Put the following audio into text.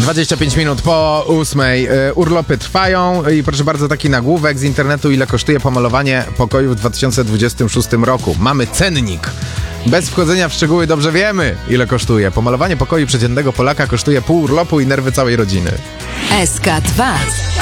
25 minut po 8. Urlopy trwają i proszę bardzo, taki nagłówek z internetu: ile kosztuje pomalowanie pokoju w 2026 roku. Mamy cennik. Bez wchodzenia w szczegóły dobrze wiemy, ile kosztuje. Pomalowanie pokoju przeciętnego Polaka kosztuje pół urlopu i nerwy całej rodziny. SK2